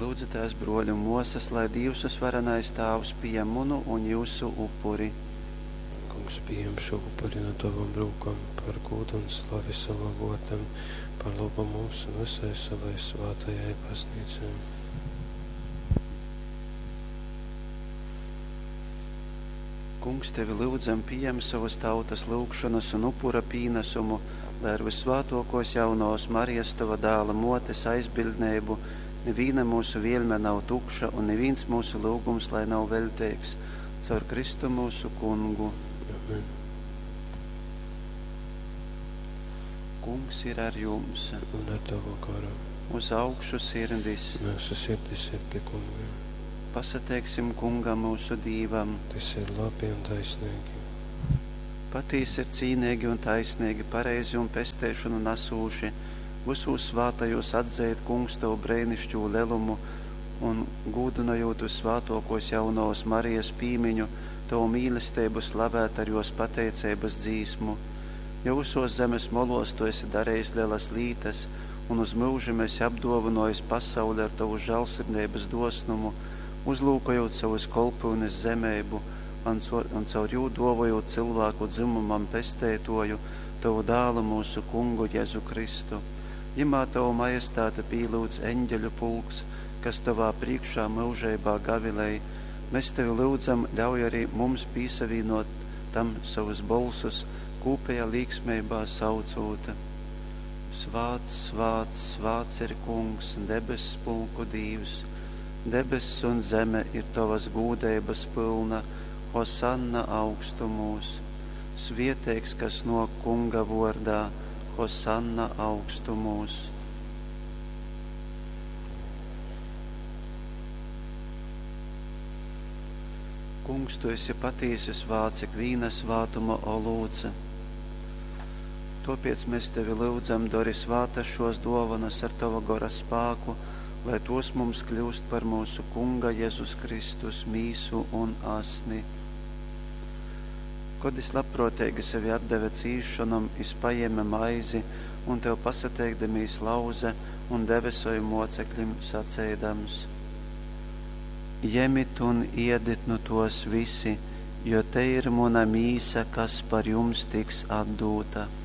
Lūdzu, tās broļu mūsas, lai Dievs varenais Tēvs pieņem munu un jūsu upuri. Kungs, pieņem šo upuri no tavam brūkam par godu un slavi savam vārdam, par labu mums un visai savai svātajai baznīcai. Kungs, tevi lūdzam, pieņem savas tautas lūgšanas un upura pīnesumu, lai ar visvātokos jaunos Marijas tava dēla motes aizbildnību neviena mūsu vielme nav tukša un neviens mūsu lūgums, lai nav veltīgs, caur Kristu mūsu kungu. Amen. Kungs ir ar jums. Un ar tavu garu. Uz augšu sirdis. Mūsu sirdis ir pie kunga. Pasateiksim kungam mūsu Dīvam. Tas ir labi un taisnīgi. Patīs ir cīnīgi un taisnīgi, pareizi un pestēšanu nasūši. Visos svātajos atzēt, kungs, tavu brēnišķū lelumu un gūdinājot uz svātokos jaunos Marijas pīmiņu, tavu mīlestību slavēt ar jos pateicības dzīsmu. Jūsos zemes molos tu esi darējis lielas lītas, un uz mūžu esi apdovinojis pasauli ar tavu žēlsirdības dosnumu, uzlūkojot savus kolpūnes zemēbu, un caur jū dovojot cilvēku dzimumam pestētoju, tavu dālu mūsu kungu Jēzu Kristu. Jimā tavu majestāte pīlūdz eņģeļu pulks, kas tavā priekšā mūžībā gavilēja. Mēs tevi lūdzam, ļauj arī mums pīsavīnot tam savus balsus, kūpējā līksmībā saucūta. Svāts, svāts, svāts ir kungs, debesis pulku Dievs. Debesis un zeme ir tavas gūdības pilna, hosanna augstumūs. Svietēks, kas no kunga vordā, hosanna augstumūs. Kungs, tu esi patiesis vārds ikvīna svātuma olūce. Tāpēc mēs tevi lūdzam, dori svātas šos dovanas ar tava gara spāku, lai tos mums kļūst par mūsu kunga Jēzus Kristus mīsu un asni. Kad es labprotīgi sevi atdeve cīšanam, es paēme maizi un tev pasateikdamīs lauze un debesoju mocekļim sacēdams. Jemit un iedit no tos visi, jo te ir mana mīsa, kas par jums tiks atdūta.